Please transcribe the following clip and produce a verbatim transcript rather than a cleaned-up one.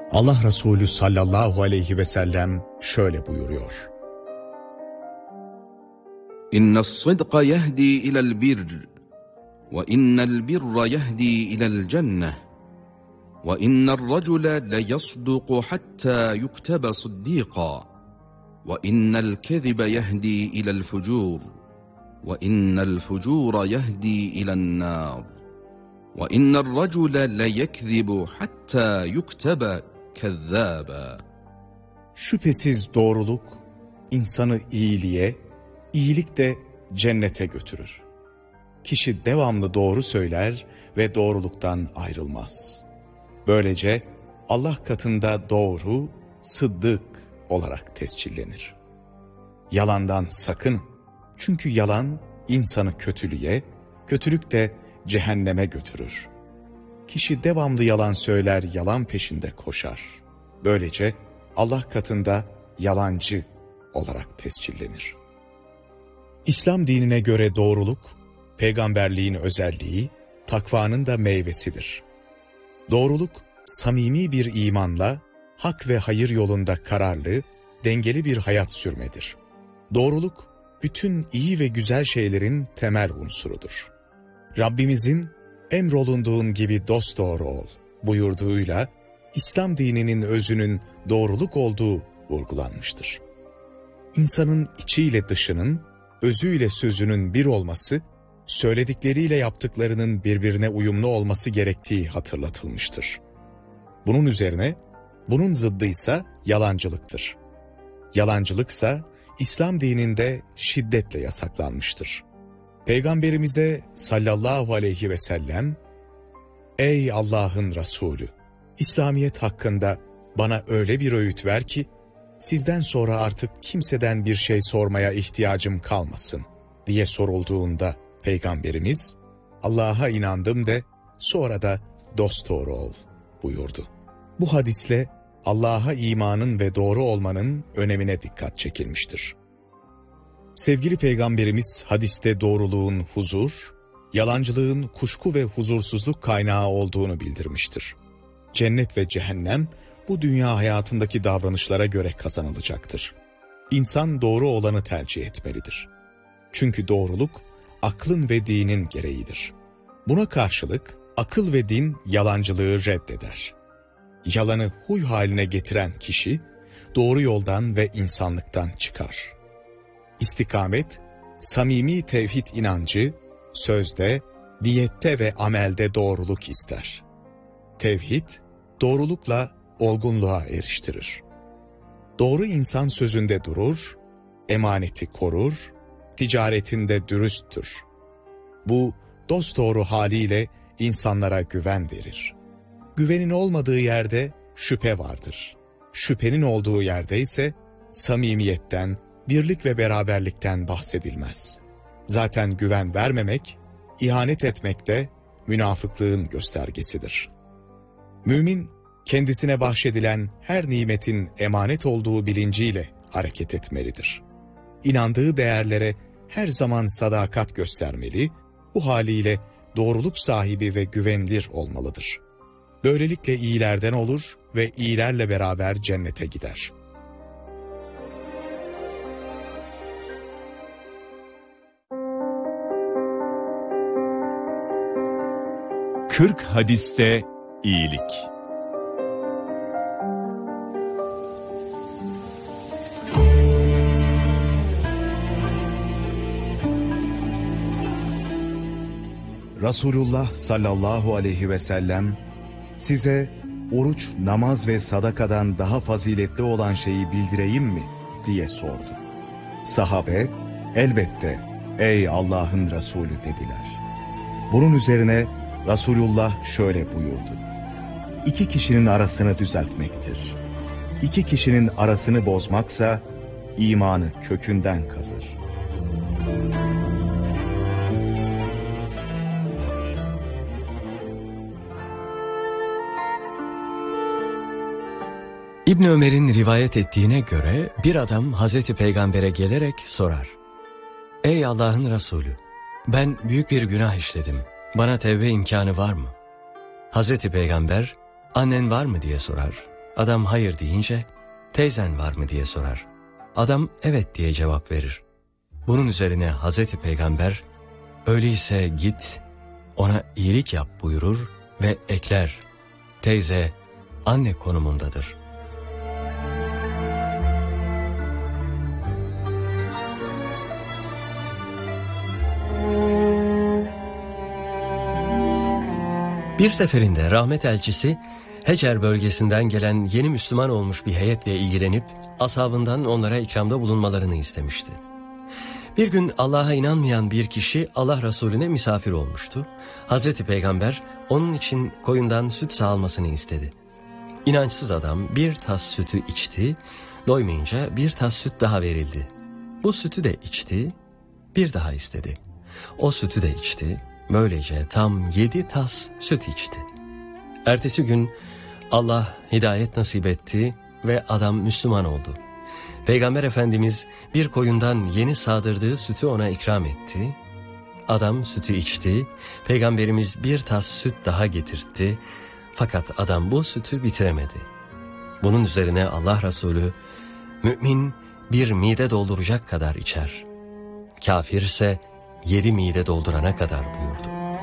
Allah Resulü sallallahu aleyhi ve sellem şöyle buyuruyor. İnne's sıdqa yehdi ila'l birr ve innel birra yehdi ila'l cenneh ve inner racule le yasduqu hatta yuktaba siddiqa ve innel kezibe yehdi ila'l fucur ve innel fucura yehdi ila'l nar ve inner racule le yekzibu hatta yuktaba kezzaba. Şüphesiz doğruluk insanı iyiliğe, iyilik de cennete götürür. Kişi devamlı doğru söyler ve doğruluktan ayrılmaz. Böylece Allah katında doğru, sıddık olarak tescillenir. Yalandan sakının. Çünkü yalan insanı kötülüğe, kötülük de cehenneme götürür. Kişi devamlı yalan söyler, yalan peşinde koşar. Böylece Allah katında yalancı olarak tescillenir. İslam dinine göre doğruluk, peygamberliğin özelliği, takvanın da meyvesidir. Doğruluk, samimi bir imanla, hak ve hayır yolunda kararlı, dengeli bir hayat sürmedir. Doğruluk, bütün iyi ve güzel şeylerin temel unsurudur. Rabbimizin, emrolunduğun gibi dosdoğru ol buyurduğuyla, İslam dininin özünün doğruluk olduğu vurgulanmıştır. İnsanın içiyle dışının, özüyle sözünün bir olması, söyledikleriyle yaptıklarının birbirine uyumlu olması gerektiği hatırlatılmıştır. Bunun üzerine, bunun zıddıysa yalancılıktır. Yalancılıksa, İslam dininde şiddetle yasaklanmıştır. Peygamberimize sallallahu aleyhi ve sellem, "Ey Allah'ın Resulü, İslamiyet hakkında bana öyle bir öğüt ver ki, sizden sonra artık kimseden bir şey sormaya ihtiyacım kalmasın," diye sorulduğunda Peygamberimiz, "Allah'a inandım de, sonra da dosdoğru ol," buyurdu. Bu hadisle Allah'a imanın ve doğru olmanın önemine dikkat çekilmiştir. Sevgili Peygamberimiz hadiste doğruluğun huzur, yalancılığın kuşku ve huzursuzluk kaynağı olduğunu bildirmiştir. Cennet ve cehennem bu dünya hayatındaki davranışlara göre kazanılacaktır. İnsan doğru olanı tercih etmelidir. Çünkü doğruluk aklın ve dinin gereğidir. Buna karşılık akıl ve din yalancılığı reddeder. Yalanı huy haline getiren kişi doğru yoldan ve insanlıktan çıkar. İstikamet, samimi tevhid inancı, sözde, niyette ve amelde doğruluk ister. Tevhid, doğrulukla olgunluğa eriştirir. Doğru insan sözünde durur, emaneti korur, ticaretinde dürüsttür. Bu dosdoğru haliyle insanlara güven verir. Güvenin olmadığı yerde şüphe vardır. Şüphenin olduğu yerde ise samimiyetten, birlik ve beraberlikten bahsedilmez. Zaten güven vermemek, ihanet etmek de münafıklığın göstergesidir. Mümin, kendisine bahşedilen her nimetin emanet olduğu bilinciyle hareket etmelidir. İnandığı değerlere her zaman sadakat göstermeli, bu haliyle doğruluk sahibi ve güvenilir olmalıdır. Böylelikle iyilerden olur ve iyilerle beraber cennete gider. kırk hadiste iyilik. Resulullah sallallahu aleyhi ve sellem, "Size oruç, namaz ve sadakadan daha faziletli olan şeyi bildireyim mi?" diye sordu. Sahabe, "Elbette ey Allah'ın Resulü," dediler. Bunun üzerine Resulullah şöyle buyurdu: "İki kişinin arasını düzeltmektir. İki kişinin arasını bozmaksa imanı kökünden kazır." İbn Ömer'in rivayet ettiğine göre bir adam Hazreti Peygamber'e gelerek sorar: "Ey Allah'ın Resulü, ben büyük bir günah işledim. Bana tevbe imkanı var mı?" Hazreti Peygamber, "Annen var mı?" diye sorar. Adam hayır deyince, teyzen var mı diye sorar. Adam evet diye cevap verir. Bunun üzerine Hazreti Peygamber, öyleyse git, ona iyilik yap buyurur ve ekler. Teyze, anne konumundadır. Bir seferinde rahmet elçisi, Hecer bölgesinden gelen yeni Müslüman olmuş bir heyetle ilgilenip, ashabından onlara ikramda bulunmalarını istemişti. Bir gün Allah'a inanmayan bir kişi Allah Resulüne misafir olmuştu. Hazreti Peygamber onun için koyundan süt sağalmasını istedi. İnançsız adam bir tas sütü içti, doymayınca bir tas süt daha verildi. Bu sütü de içti, bir daha istedi. O sütü de içti, böylece tam yedi tas süt içti. Ertesi gün Allah hidayet nasip etti ve adam Müslüman oldu. Peygamber Efendimiz bir koyundan yeni sağdırdığı sütü ona ikram etti. Adam sütü içti, Peygamberimiz bir tas süt daha getirtti. Fakat adam bu sütü bitiremedi. Bunun üzerine Allah Resulü, mümin bir mide dolduracak kadar içer. Kafir ise yedi mide doldurana kadar buyurdu.